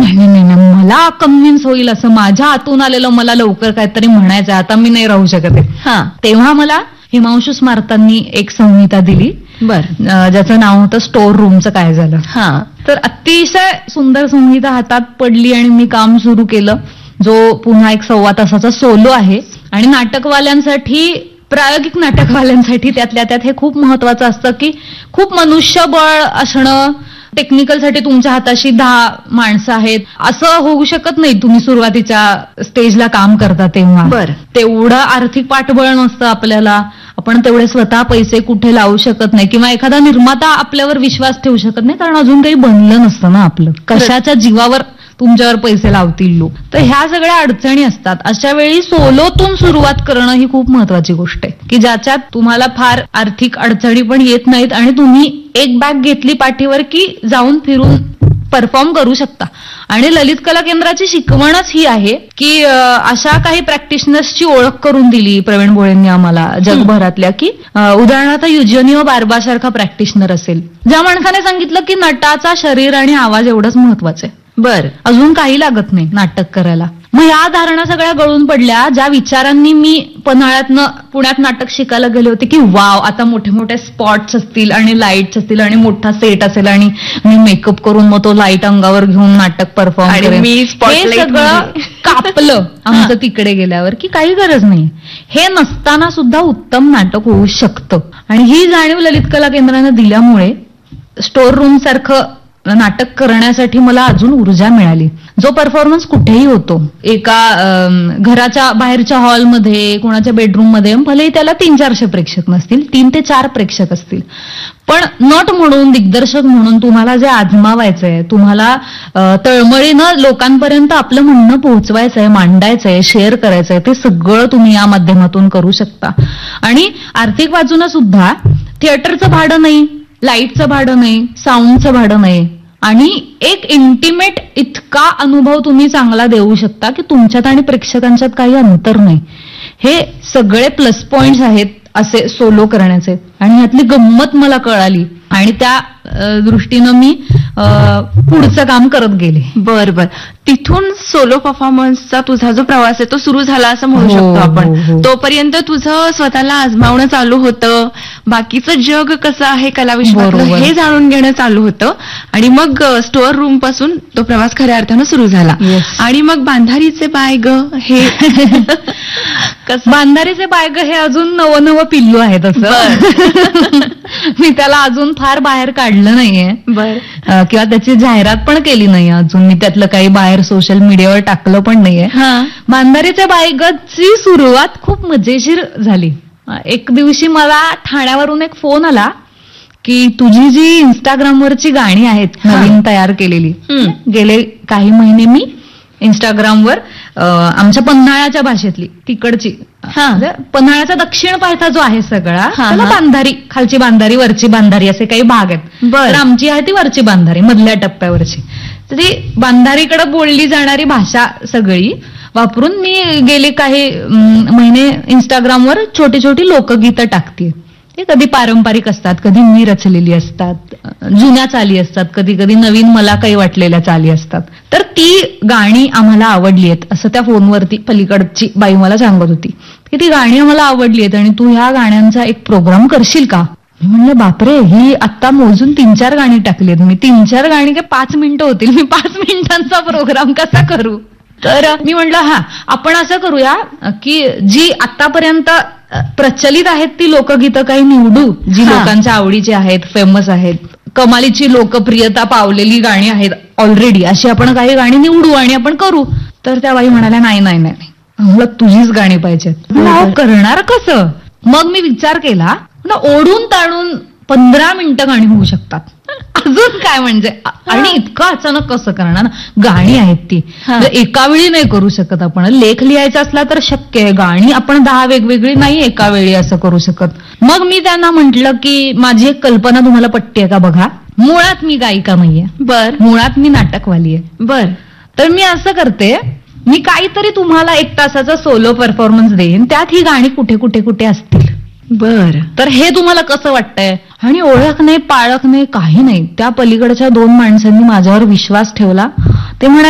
नाही नाही नाही, मला कन्व्हिन्स होईल असं माझ्या आतून आलेलं, मला लवकर काहीतरी म्हणायचं, आता मी नाही राहू शकत आहे. तेव्हा मला हिमांशू स्मार्तांनी एक संहिता दिली, ज्याचं नाव होतं स्टोर रूमचं काय झालं. तर अतिशय सुंदर संहिता हातात पडली आणि मी काम सुरू केलं, जो पुन्हा एक 1.25 तासाचा सोलो आहे. आणि नाटकवाल्यांसाठी, प्रायोगिक नाटकवाल्यांसाठी त्यातल्या त्यात हे खूप महत्वाचं असतं की खूप मनुष्यबळ असणं. टेक्निकलसाठी तुमच्या हाताशी 10 माणसं आहेत असं होऊ शकत नाही. तुम्ही सुरुवातीच्या स्टेजला काम करता तेव्हा तेवढं आर्थिक पाठबळ नसतं आपल्याला. आपण तेवढे स्वतः पैसे कुठे लावू शकत नाही, किंवा एखादा निर्माता आपल्यावर विश्वास ठेवू शकत नाही, कारण अजून काही बनलं नसतं ना आपलं. कशाच्या जीवावर तुमच्यावर पैसे लावतील लोक. तर ह्या सगळ्या अडचणी असतात. अशा वेळी सोलोतून सुरुवात करणं ही खूप महत्वाची गोष्ट आहे, की ज्याच्यात तुम्हाला फार आर्थिक अडचणी पण येत नाहीत आणि तुम्ही एक बॅग घेतली पाठीवर की जाऊन फिरून परफॉर्म करू शकता. आणि ललित कला केंद्राची शिकवणच ही आहे की अशा काही प्रॅक्टिशनर्सची ओळख करून दिली प्रवीण भोळेंनी आम्हाला जगभरातल्या, की उदाहरणार्थ युजिनिओ बार्बा सारखा प्रॅक्टिशनर असेल, ज्या माणसाने सांगितलं की नटाचा शरीर आणि आवाज एवढंच महत्वाचं आहे, अजून काही लागत नाही नाटक करायला. मग या धारणा सगळ्या गळून पडल्या, ज्या विचारांनी मी पन्हाळ्यातनं पुण्यात नाटक शिकायला गेले होते की वाव, आता मोठे मोठे स्पॉट्स असतील आणि लाईट्स असतील आणि मोठा सेट असेल आणि मी मेकअप करून मग तो लाईट अंगावर घेऊन नाटक परफॉर्म करेन, हे सगळं कापलं आमचं तिकडे गेल्यावर, की काही गरज नाही. हे नसताना सुद्धा उत्तम नाटक होऊ शकतं. आणि ही जाणीव ललित कला केंद्राने दिल्यामुळे स्टोर रूम सारखं नाटक करण्यासाठी मला अजून ऊर्जा मिळाली. जो परफॉर्मन्स कुठेही होतो, एका घराच्या बाहेरच्या हॉलमध्ये, कोणाच्या बेडरूम मध्ये, भलेही त्याला 300-400 प्रेक्षक नसतील, 3 ते 4 प्रेक्षक असतील, पण नट म्हणून, दिग्दर्शक म्हणून तुम्हाला जे आजमावायचंय, तुम्हाला तळमळीनं लोकांपर्यंत आपलं म्हणणं पोहोचवायचंय, मांडायचंय, शेअर करायचंय, ते सगळं तुम्ही या माध्यमातून करू शकता. आणि आर्थिक बाजूनं सुद्धा थिएटरचं भाडं नाही, लाईटचं भाडं नाही, साऊंडचं भाडं नाही, आणि एक इंटिमेट इतका अनुभव तुम्ही चांगला देऊ शकता की तुमच्यात आणि प्रेक्षकांच्यात काही अंतर नाही. हे सगळे प्लस पॉइंट्स आहेत असे सोलो करण्याचे. आणि यातली गंमत मला कळाली आणि त्या दृष्टीनं मी पुढचं काम करत गेले. बरं. तिथून सोलो परफॉर्मन्सचा तुझा जो प्रवास आहे तो सुरू झाला असं म्हणू शकतो आपण. तोपर्यंत तुझं स्वतःला आजमावणं चालू होतं, बाकीचं जग कसं आहे कलाविश्वातलं हे जाणून घेणं चालू होतं. आणि मग स्टोअर रूम पासून तो प्रवास खऱ्या अर्थानं सुरू झाला. आणि मग बांधारीचे बाय ग हे बांधारीचे बाय ग हे अजून नवं पिल्लू आहे तसं. मी त्याला अजून फार बाहेर काढलं नाहीये किंवा त्याची जाहिरात पण केली नाहीये अजून. मी त्यातलं काही बाहेर सोशल मीडियावर टाकलं पण नाहीये. बांधारीच्या बायगची सुरुवात खूप मजेशीर झाली. एक दिवशी मला ठाण्यावरून एक फोन आला की तुझी जी इंस्टाग्रामवरची गाणी आहेत नवीन तयार केलेली, गेले काही महिने मी इंस्टाग्रामवर आमच्या पन्हाळ्याच्या भाषेतली तिकडची, पन्हाळ्याचा दक्षिण पायथा जो आहे सगळा, त्याला बांधारी, खालची बांधारी, वरची बांधारी असे काही भाग आहेत. तर आमची आहे ती वरची बांधारी, मधल्या टप्प्यावरची. तर ती बांधारीकडे बोलली जाणारी भाषा सगळी वापरून मी गेले काही महिने इंस्टाग्रामवर छोटी छोटी लोकगीतं टाकते. ते कधी पारंपरिक असतात, कधी मी रचलेली असतात, जुन्या चाली असतात, कधी कधी नवीन मला काही वाटलेल्या चाली असतात. तर ती गाणी आम्हाला आवडली आहेत असं त्या फोनवरती पलीकडची बाई मला सांगत होती की ती गाणी आम्हाला आवडली आहेत आणि तू ह्या गाण्यांचा एक प्रोग्राम करशील का. मी म्हणलं बापरे, ही आता मोजून 3-4 गाणी टाकली आहेत मी. 3-4 गाणी काय 5 मिनिटं होतील, मी 5 मिनिटांचा प्रोग्राम कसा करू. तर मी म्हणलं आपण असं करूया की जी आतापर्यंत प्रचलित आहेत ती लोकगीतं काही निवडू, जी लोकांच्या आवडीची आहेत, फेमस आहेत, कमालीची लोकप्रियता पावलेली गाणी आहेत ऑलरेडी, अशी आपण काही गाणी निवडू आणि आपण करू. तर त्या बाई म्हणाल्या नाही नाही नाही, मला तुझीच गाणी पाहिजेत. करणार कसं. मग मी विचार केला, ओढून ताणून 15 मिनिटं गाणी होऊ शकतात, अजून काय म्हणजे. आणि इतकं अचानक कसं करणार ना, गाणी आहेत ती एका वेळी नाही करू शकत आपण. लेख लिहायचा असला तर शक्य आहे, गाणी आपण 10 वेगवेगळी नाही एका वेळी असं करू शकत. मग मी त्यांना म्हंटल की माझी एक कल्पना तुम्हाला पटते का बघा. मुळात मी गायिका नाहीये, मुळात मी नाटकवाली आहे. तर मी असं करते, मी काहीतरी तुम्हाला 1 तासाचा सोलो परफॉर्मन्स देईन, त्यात ही गाणी कुठे कुठे कुठे असतील. तर हे तुम्हाला कसं वाटतंय. आणि ओळख नाही, पाळख नाही, काही नाही. त्या पलीकडच्या 2 माणसांनी माझ्यावर विश्वास ठेवला. ते म्हणाले